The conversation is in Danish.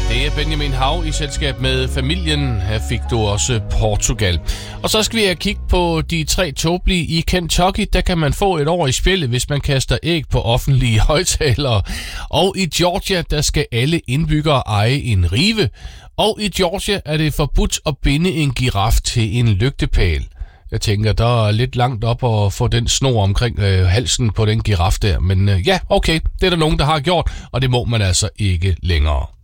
Det er Benjamin Hav i selskab med familien. Her fik du også Portugal. Og så skal vi kigge på de 3 tåbelige i Kentucky. Der kan man få et år i spjældet, hvis man kaster æg på offentlige højtalere. Og i Georgia, der skal alle indbyggere eje en rive. Og i Georgia er det forbudt at binde en giraf til en lygtepæl. Jeg tænker, der er lidt langt op at få den snor omkring halsen på den giraf der. Men ja, okay, det er der nogen, der har gjort, og det må man altså ikke længere.